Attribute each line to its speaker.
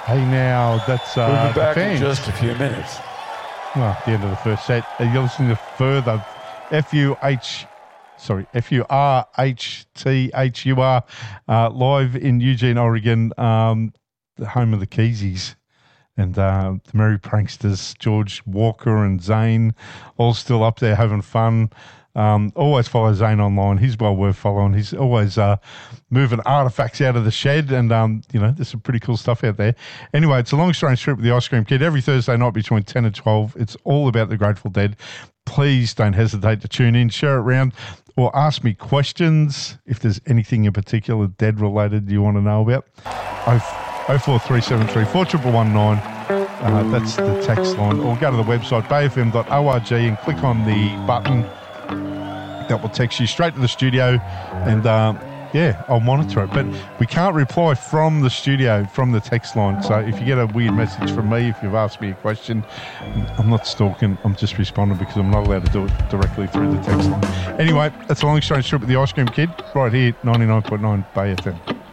Speaker 1: Hey, now, that's
Speaker 2: We'll be back in
Speaker 1: fans.
Speaker 2: just a few minutes.
Speaker 1: Well, at the end of the first set. You're listening to Further, F-U-R-H-T-H-U-R, live in Eugene, Oregon, the home of the Keezies. And the Merry Pranksters, George Walker and Zane, all still up there having fun. Always follow Zane online. He's well worth following. He's always moving artifacts out of the shed, and there's some pretty cool stuff out there. Anyway, it's a long strange trip with the Ice Cream Kid every Thursday night between 10 and 12. It's all about the Grateful Dead. Please don't hesitate to tune in, share it around, or ask me questions if there's anything in particular Dead related you want to know about. 04373 4119. That's the text line. Or go to the website bayfm.org and click on the button that will text you straight to the studio, and I'll monitor it. But we can't reply from the studio, from the text line. So if you get a weird message from me, if you've asked me a question, I'm not stalking, I'm just responding because I'm not allowed to do it directly through the text line. Anyway, that's a long strange trip with the Ice Cream Kid right here, 99.9 Bay FM.